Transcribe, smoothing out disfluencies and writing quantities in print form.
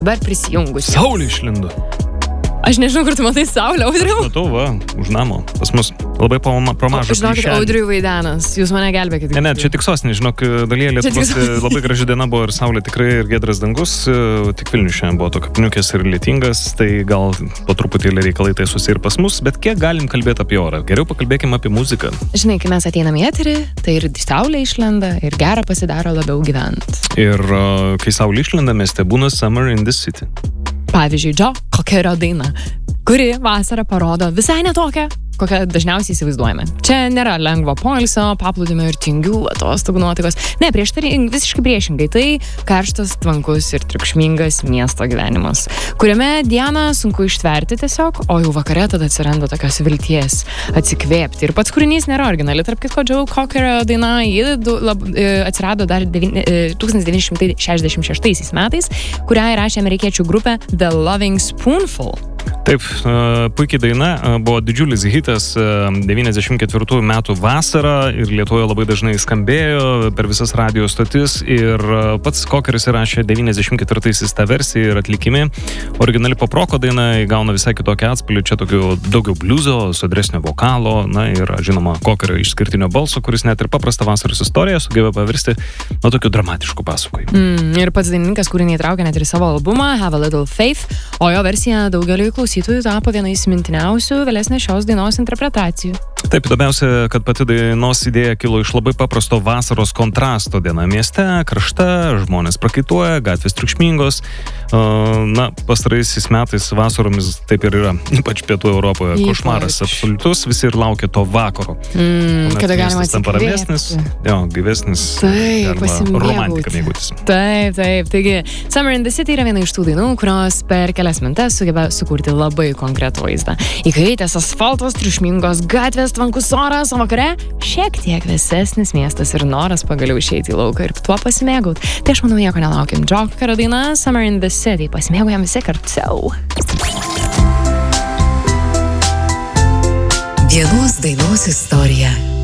Dabar prisijungusi. Saulė išlindo. Aš nežinau, kur tu matai Saulę, Audriau. Aš matau, va, už namo. Pas mus labai pro mažą. Žinokit, Audriui Vaidenas, jūs mane gelbėkite. Ne, čia tik sostinė, žinok, dalyje Lietuvos labai graži diena buvo ir Saulė tikrai ir giedras dangus, tik Vilnius šiandien buvo tokia pniukės ir lietingas, tai gal po truputėlį reikalai tai susi ir pas mus, bet kiek galim kalbėti apie orą? Geriau pakalbėkime apie muziką. Žinai, kai mes ateinam į eterį, tai ir Saulė išlenda ir gera pasidaro labiau gyvent. Ir kai Saulė išlenda, mieste būna Summer in the City. Pavyzdžiui, Joe Cockerio daina, kuri vasarą parodo visai netokią, kokią dažniausiai įsivaizduojame. Čia nėra lengvo poilsio, paplūdimio ir tingių atostogų nuotaikos. Ne, visiškai priešingai. Tai karštas, tvankus ir triukšmingas miesto gyvenimas, kuriame dieną sunku ištverti tiesiog, o jau vakare tada atsiranda tokios vilties atsikvėpti. Ir pats kūrinys nėra originali, tarp kitko, Joe Cockerio daina, ji atsirado dar 1966 metais, kurią įrašė amerikiečių grupė The Loving Spoonful. Taip, puikiai daina, buvo didžiulis hitas 94 metų vasarą ir Lietuvoje labai dažnai skambėjo per visas radio stotis ir pats Cockeris įrašė 94-aisiais tą versiją ir atlikimi. Originali poproko daina įgauna visai kitokį atspalvį, čia tokių daugiau bliuzo, sodresnio vokalo, na ir žinoma Cockerio išskirtinio balso, kuris net ir paprastą vasaros istoriją sugebėjo pavirsti nuo tokių dramatiškų pasakojimų. Ir pats dainininkas kūrinį įtraukė net ir savo albumą Have a Little Faith, o jo versija daugeliui klausytojų tapo viena įsimintiniausių vėlesnės šios dainos interpretacijų. Taip, įdomiausia, kad pati dainos idėja kilo iš labai paprasto vasaros kontrasto. Diena mieste, karšta, žmonės prakaituoja, gatvės triukšmingos. Na, pastaraisiais metais vasaromis taip ir yra, ypač pietų Europoje. Košmaras absoliutus, visi ir laukia to vakaro. Kada galima atsikvėpti. Jo, gyvesnis. Taip, romantika mėgautis. Taip. Taigi, Summer in the City yra viena iš tų dainų, kurios per kelias minutes sugeba sukurti labai konkretų vaizdą. Įkaitęs asfaltos, triukšmingos gatvės, tvankus oras, o vakare šiek tiek vėsesnis miestas ir noras pagaliau išeiti į lauką ir tuo pasimėgaut. Tai aš manau, nieko nelaukiam. Joe Cockerio daina Summer in the City. Pasimėgaujam visi kartu. Vienos dainos istorija.